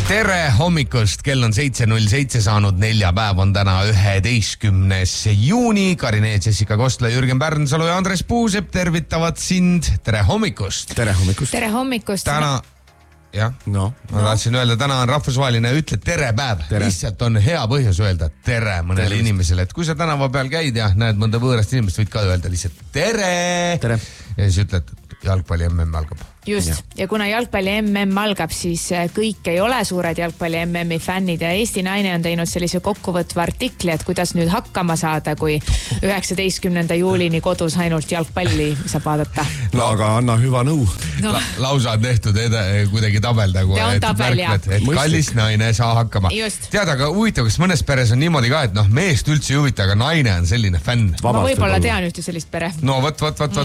Tere hommikust, kell on 7.07 saanud, neljapäev on täna 11. juuni. Karin Eets, Jessica Kostla, Jürgen Pärnsalu ja Andres Puusepp tervitavad sind. Tere hommikust. Tere hommikust. Tere hommikust. Täna, jah, ma tahtsin öelda, täna on rahvusvaheline ütle tere päev. Lihtsalt on hea põhjus öelda tere mõnele inimesele, et kui sa tänava peal käid ja näed mõnda võõrast inimest, võid ka öelda lihtsalt tere. Tere. Ja siis ütled, jalgpalli MM algab. Just, ja kuna jalgpalli MM algab, siis kõik ei ole suured jalgpalli MM-i fännid ja Eesti Naine on teinud sellise kokkuvõtva artikli, et kuidas nüüd hakkama saada, kui 19. juulini kodus ainult jalgpalli saab vaadata. No aga anna hüva nõu. No. Lausa on tehtud kuidagi tabel, nagu, et kallis naine saa hakkama. Just. Tead, aga huvitav, kas mõnes peres on niimoodi ka, et meest üldse ei huvita, aga naine on selline fänn. Ma võib-olla tean ühte sellist pere. No võt.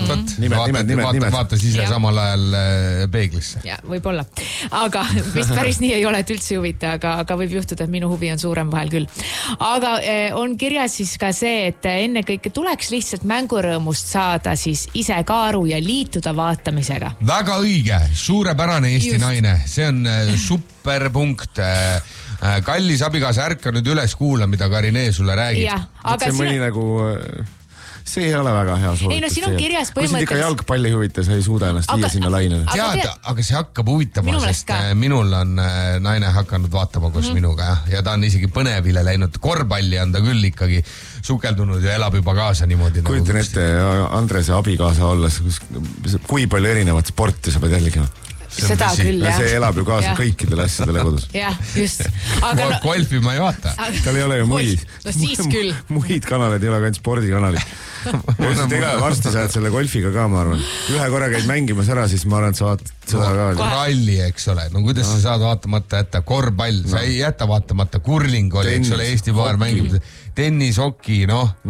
Nimed. Vaata siis samal ajal peeglisse. Ja, võib-olla. Aga vist päris nii ei ole, et üldse ei huvita, aga võib juhtuda, et minu huvi on suurem vahel küll. Aga on kirjas siis ka see, et enne kõike tuleks lihtsalt mängurõõmust saada siis ise ka aru ja liituda vaatamisega. Väga õige, suurepärane Eesti Naine. See on superpunkt. Kallis abikaasa, ärka nüüd üles kuula, mida Karin E sulle räägib. Ja, aga see mõni nagu... See ei ole väga hea soovitus. Ei, no siin on kirjas põhimõtteliselt... Kui sind ikka jalgpalli huvita, sa ei suuda ennast viia sinna lainele. Tead, aga see hakkab huvitama, sest minul on naine hakanud vaatama koos minuga ja ta on isegi põnevile läinud. Korvpalli on ta küll ikkagi sukeldunud ja elab juba kaasa niimoodi. Kujutan ette Andrese abikaasa olles, kui palju erinevat sporti sa pead jälgima? Seda küll, jah. See elab ju kaasa kõikidele asjadele kodus. Jah, just. Golfi ma ei vaata. Tal ei ole ju muid. No siis küll. Muid kanaleid ei ole ka ainult spordikanalid. Varsti saad selle golfiga ka, ma arvan. Ühe korra käid mängimas ära, siis ma arvan, et sa vaatad seda ka. Ralli, eks ole. No kuidas sa saad vaatamata jätta? Korvpall, sa ei jätta vaatamata. Kurling oli, eks ole, Eesti paar mängib. Tennis, hoki,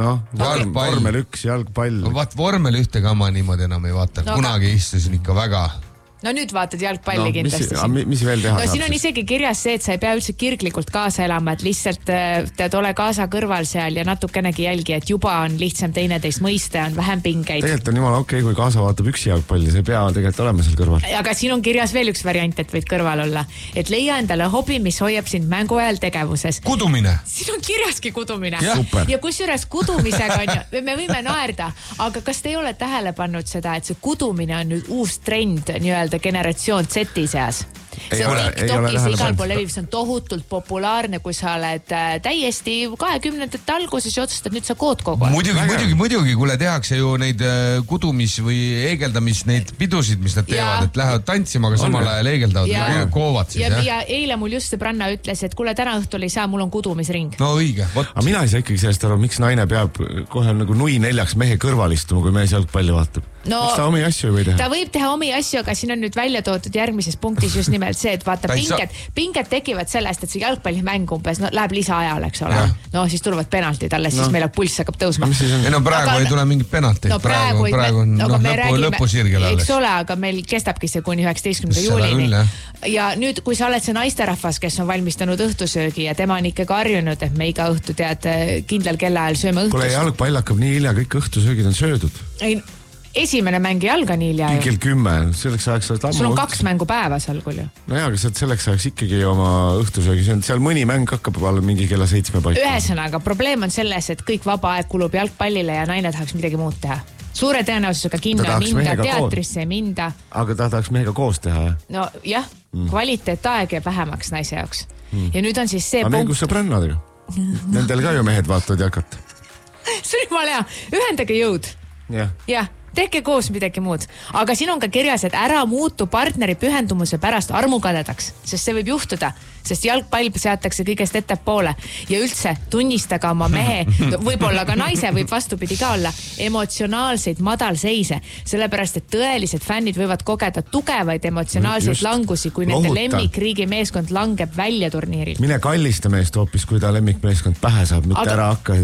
vormel 1, jalgpall. Vormel 1 ka ma niimoodi enam ei vaata. Kunagi istusin ikka väga... No nüüd vaatad jalgpalli kindlasti. Mis veel teha saab? Siin on isegi kirjas see, et sa ei pea üldse kirglikult kaasa elama, et lihtsalt tead ole kaasa kõrval seal ja natukenegi jälgi, et juba on lihtsam teineteist mõiste, on vähem pingeid. Tegelikult on jumala okei, kui kaasa vaatab üksi jalgpalli, see ei pea tegelikult olema seal kõrval. Aga siin on kirjas veel üks variant, et võid kõrval olla. Et leia endale hobi, mis hoiab sind mängu ajal tegevuses. Kudumine. Siin on kirjaski kudumine. Ja kusjuures kudumisega on, me võime naerda, aga kas te ei ole tähele pannud seda, et see kudumine on nüüd uus trend generatsioon Z-i seas. See on TikTokis igal pool leviv, see on tohutult populaarne, kui sa oled täiesti 20. alguses ja otsustad, nüüd sa kood kogu aeg. Muidugi, kuule tehakse ju neid kudumis või eegeldamis, neid pidusid, mis nad teevad, et lähevad tantsima, aga samal ajal eegeldavad ja koovad siis. Ja eile mul just sõbranna ütles, et kuule, täna õhtul ei saa, mul on kudumisring. No õige, võt. Aga mina ei saa ikkagi sellest aru, miks naine peab kohe nagu nui 4 mehe kõrval istuma, kui mees jalgpalli vaatab. Miks ta omi asju ei või teha? Ta võib teha omi asju, aga siin on nüüd välja toodud järgmises punktis just nimelt see, et vaata pinged tekivad sellest, et see jalgpallimäng umbes läheb lisaajal, eks ole. No siis tulevad penaltid alles, siis meil pulss hakkab tõusma. No praegu ei tule mingit penaltid. Praegu on lõpusirgel alles. Eks ole, aga meil kestabki see kuni 19. juulini. Ja nüüd, kui sa oled see naisterahvas, kes on valmistanud õhtusöögi ja tema on ikkagi harjunud, et me iga õhtu tead kindlal kellaajal sööme õhtust. Kuule, jalgpall hakkab nii hilja, kõik õhtusöögid on söödud. Esimene mäng ei alga nii hilja. Kell 10, selleks ajaks sa sul on 2 mängu päevas algul ju. No jaa, aga selleks ajaks ikkagi oma õhtusöögi, seal mõni mäng hakkab mingi kella 7 paika. Ühesõnaga, probleem on selles, et kõik vaba aeg kulub jalgpallile ja naine tahaks midagi muud teha. Suure tõenäosusega kinno minda, teatrisse minda. Aga ta tahaks mehega koos teha, jah? No jah, kvaliteetaeg ja vähemaks naise jaoks. Ja nüüd on siis see punkt... Aga kus sõbrannadega? Nendel ka ju mehed vaatavad jalkat. See on jumala hea. Ühendage jõud. Jah. Tehke koos midagi muud. Aga siin on ka kirjas, et ära muutu partneri pühendumuse pärast armukadedaks, sest see võib juhtuda, sest jalgpall seatakse kõigest ettepoole ja üldse tunnistage oma mehe, võib-olla ka naise võib vastupidi ka olla, emotsionaalseid madalseise, sellepärast, et tõelised fännid võivad kogeda tugevaid emotsionaalseid langusi, kui nende lemmikriigi meeskond langeb välja turniiril. Mine kallista meest hoopis, kui ta lemmikmeeskond pähe saab, mitte ära hakka.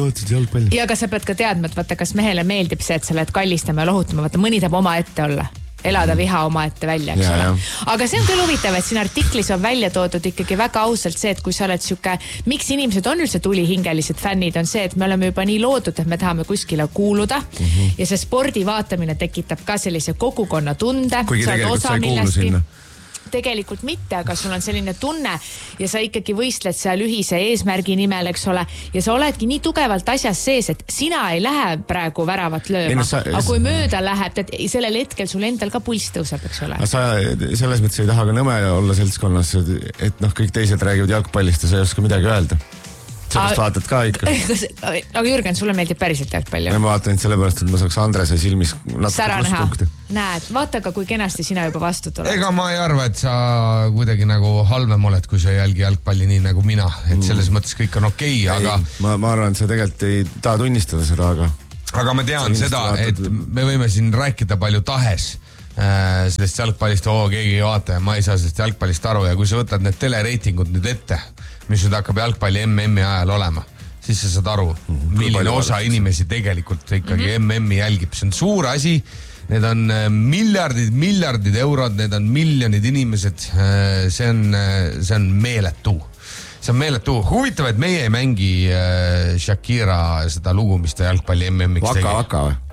Ja aga sa pead ka teadma, et vaata, kas mehele meeldib see, et sa oled kallistama ja lohutama, vaata mõni tahab oma ette olla. Elada viha oma ette välja, eks ole. Aga see on küll huvitav, et siin artiklis on välja toodud ikkagi väga ausalt see, et kui sa oled siuke, miks inimesed on üldse tulihingelised fännid, on see, et me oleme juba nii loodud, et me tahame kuskile kuuluda ja see spordi vaatamine tekitab ka sellise kogukonna tunde. Kuigi tegelikult sa ei kuulu sinna. tegelikult mitte, aga sul on selline tunne ja sa ikkagi võistled seal ühise eesmärgi nimel, eks ole, ja sa oledki nii tugevalt asjas sees, et sina ei lähe praegu väravat lööma, aga kui mööda läheb, et sellel hetkel sul endal ka pulss tõuseb, eks ole. Sa selles mõttes ei taha ka nõme olla seltskonnas, et kõik teised räägivad jalgpallist ja sa ei oska midagi öelda. Sellest vaatad ka ikka. Aga Jürgen, sulle meeldib päriselt jalgpalli. Ma vaatan sellepärast, et ma saaks Andrese silmis natuke pluspunkti. Näed, vaata ka, kui kenasti sina juba vastu tuleb. Ega ma ei arva, et sa kuidagi nagu halvem oled, kui sa jälgi jalgpalli nii nagu mina. Et selles mõttes kõik on okei, aga... Ma arvan, et sa tegelikult ei taha tunnistada seda, aga ma tean seda, et me võime siin rääkida palju tahes sellest jalgpallist, keegi ei vaata ja ma ei saa sellest jalgpallist aru ja kui sa võtad need telereitingud nüüd ette, mis nüüd hakkab jalgpalli MM-i ajal olema, siis sa saad aru, milline osa inimesi tegelikult ikkagi MM-i jälgib. See on suur asi, need on miljardid eurod, need on miljonid inimesed, see on meeletu. See on meeletu. Huvitav, et meie ei mängi Shakira seda lugu, mis ta jalgpalli MM-iks tegi. Vaka või?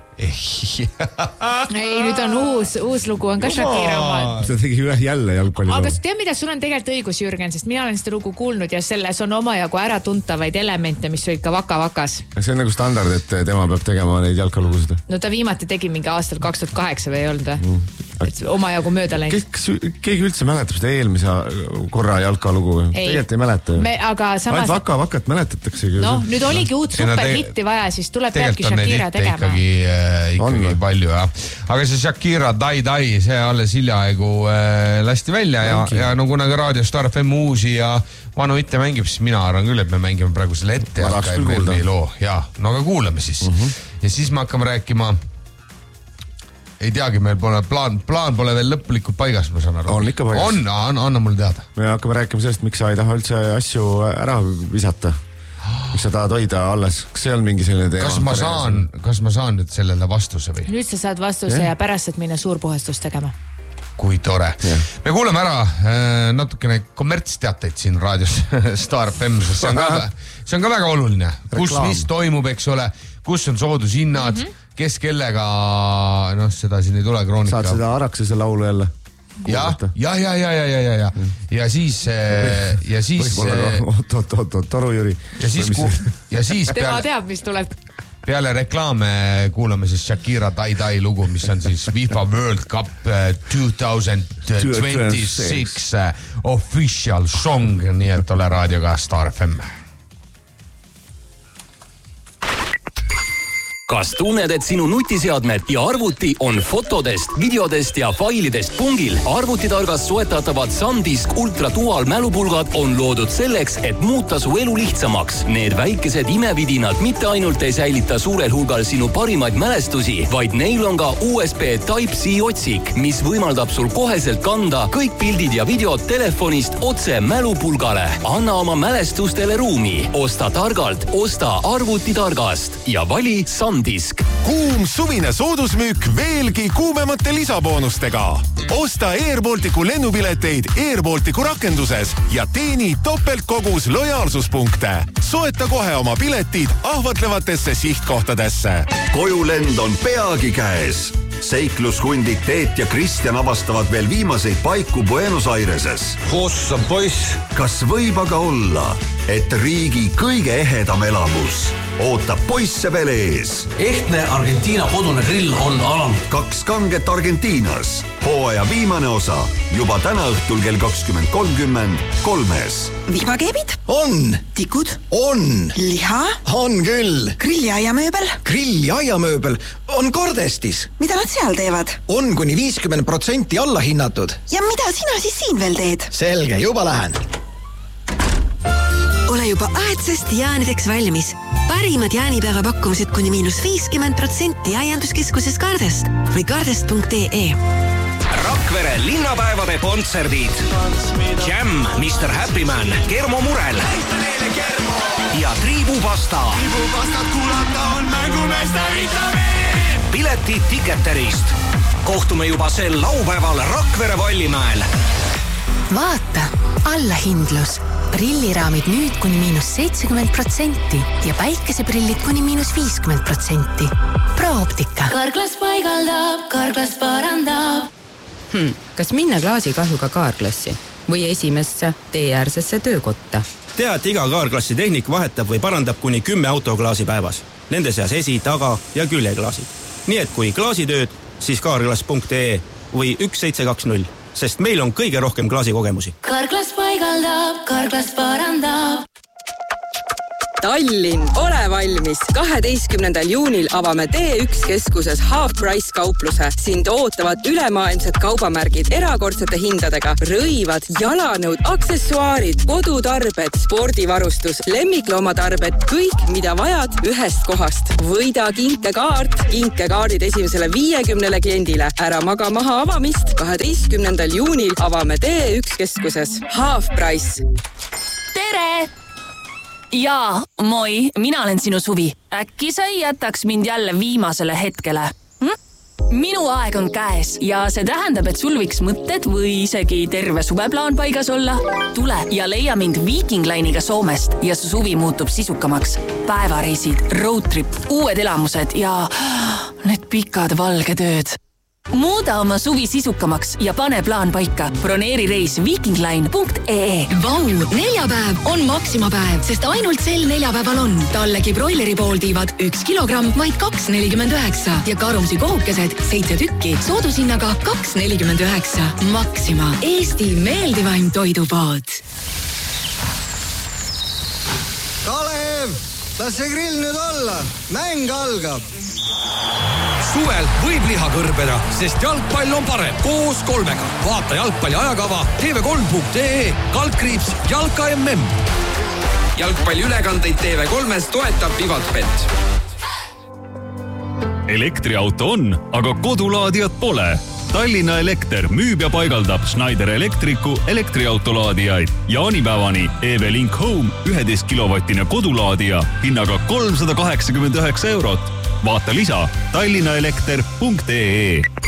Ei, nüüd on uus lugu, on ka Shakira oma. See tegi jälle jalgpalli. Aga tead mida, sul on tegelikult õigus, Jürgen, sest mina olen seda lugu kuulnud ja selles on omajagu äratuntavaid elemente, mis on ikka vaka-vakas. See on nagu standard, et tema peab tegema neid jalkalugusid. No ta viimati tegi mingi aastal 2008 või ei olnud omajagu mööda läinud. Keegi üldse mäletab seda eelmise korra jalkalugu? Tegelikult ei mäleta. Aga samas... Ainult vakat mäletatakse. No, nüüd oligi uut superhitti vaja, siis tuleb peabki Shakira tegema. Ikkagi palju, jah. Aga see Shakira Tai, see alles hiljaaegu lasti välja ja no kuna ka Raadio Star FM uusi ja vanu hitte mängib, siis mina arvan küll, et me mängime praegu selle ette loo. No aga kuulame siis. Ja siis me hakkame rääkima, ei teagi, meil pole plaan pole veel lõplikult paigas, ma saan aru. On ikka paigas. Anna mulle teada. Me hakkame rääkima sellest, miks sa ei taha üldse asju ära visata. Miks sa tahad hoida alles? Kas see on mingi selline teema? Kas ma saan nüüd sellele vastuse või? Nüüd sa saad vastuse ja pärast saad minna suurpuhastust tegema. Kui tore. Me kuuleme ära natukene kommertsteateid siin raadios Star FM, sest see on ka väga oluline. Kus mis toimub, eks ole, kus on soodushinnad, kes kellega, seda siin ei tule kroonika. Saad seda Araksese laulu jälle? Ja siis Toru Jüri ja siis tema teab, mis tuleb peale reklaame kuulame siis Shakira Tai lugu, mis on siis FIFA World Cup 2026 official song, nii et ole raadioga Star FM. Kas tunned, et sinu nutiseadmed ja arvuti on fotodest, videodest ja failidest pungil? Arvutitargast soetatavad SanDisk Ultra Dual mälupulgad on loodud selleks, et muuta su elu lihtsamaks. Need väikesed imevidinad mitte ainult ei säilita suurel hulgal sinu parimaid mälestusi, vaid neil on ka USB Type-C otsik, mis võimaldab sul koheselt kanda kõik pildid ja videod telefonist otse mälupulgale. Anna oma mälestustele ruumi. Osta targalt, osta arvutitargast ja vali SanDisk. Kuum suvine soodusmüük veelgi kuumemate lisaboonustega. Osta Airbalticu lennupileteid Airbalticu rakenduses ja teeni topeltkogus lojaalsuspunkte. Soeta kohe oma piletid ahvatlevatesse sihtkohtadesse. Kojulend on peagi käes. Seiklushundid Teet ja Kristjan avastavad veel viimaseid paiku Buenos Aireses. Hossa poiss! Kas võib aga olla, et riigi kõige ehedam elamus ootab poisse veel ees? Ehtne Argentiina kodune grill on alanud. 2 kanget Argentiinas. Hooaja viimane osa juba täna õhtul kell 20.30 3-s. Vihmakeebid? On! Tikud? On! Liha? On küll! Grilliaiamööbel? Grilliaiamööbel on Kordestis. Mida nad seal teevad? On kuni 50% alla hinnatud. Ja mida sina siis siin veel teed? Selge, juba lähen. Ole juba aedsest jäänideks valmis. Parimad jäänipääva pakkumised kuni -50% aianduskeskuses Kardest või kardest.ee. Rakvere linnapäevade kontserdid. Jam, Mr. Happy Man, Kermo Murel ja Triibupasta. Triibupastat kuulata on mängumeester Itavee. Piletid Ticketerist. Kohtume juba sel laupäeval Rakvere Vallimäel. Vaata, allahindlus. Prilliraamid nüüd kuni -70% ja päikeseprillid kuni -50%. Prooptika. Karklas paigaldab, Karklas parandab. Kas minna klaasikahjuga kaarklassi või esimesse teeäärsesse töökotta? Tea, et iga kaarklassi tehnik vahetab või parandab kuni 10 autoklaasi päevas. Nende seas esi-, taga- ja küljeklaasid. Nii et kui klaasitööd, siis kaarklass.ee või 1720, sest meil on kõige rohkem klaasikogemusi. Kaarklass paigaldab, kaarklass parandab. Tallinn, ole valmis! 12. juunil avame T1 keskuses Half Price kaupluse. Sind ootavad ülemaailmsed kaubamärgid erakordsete hindadega. Rõivad, jalanõud, aksessuaarid, kodutarbed, spordivarustus, lemmikloomatarbed, kõik, mida vajad ühest kohast. Võida kinkekaart, kinkekaardid esimesele 50 kliendile. Ära maga maha avamist. 12. juunil avame T1 keskuses Half Price. Tere! Jaa, moi, mina olen sinu Suvi. Äkki sa ei jätaks mind jälle viimasele hetkele? Minu aeg on käes ja see tähendab, et sul võiks mõtted või isegi terve suveplaan paigas olla. Tule ja leia mind Viking Line'iga Soomest ja su suvi muutub sisukamaks. Päevareisid, roadtrip, uued elamused ja need pikad valged ööd. Muuda oma suvi sisukamaks ja pane plaan paika. Broneeri reis vikingline.ee. Vau, neljapäev on Maximapäev, sest ainult sel neljapäeval on tallegi broileri pooltiivad 1 kilogramm vaid 2,49 ja karumsi kohukesed 7 tükki soodushinnaga 2,49. Maxima, Eesti meeldivaim toidupood. Kalev, las see grill nüüd olla. Mäng algab. Suvel võib liha kõrbeda, sest jalgpall on parem koos 3-ga. Vaata jalgpalli ajakava tv3.ee, /, jalka MM. Jalgpalli ülekandeid TV3-s toetab Vivatbet. Elektriauto on, aga kodulaadijat pole. Tallinna Elekter müüb ja paigaldab Schneider Electricu elektriautolaadijaid. Jaanipäevani EV-Link Home 11 kilovatine kodulaadija hinnaga 389 €. Vaata lisa tallinnaelekter.ee.